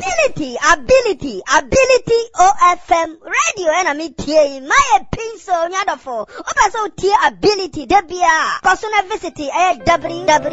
ability OFM radio and me tie my pencil nyadofo oba so tie ability debia personal visit www